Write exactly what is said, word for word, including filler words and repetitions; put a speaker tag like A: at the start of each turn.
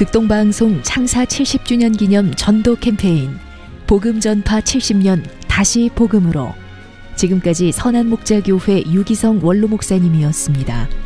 A: 극동방송 창사 칠십 주년 기념 전도 캠페인 복음 전파 칠십 년 다시 복음으로. 지금까지 선한목자교회 유기성 원로 목사님이었습니다.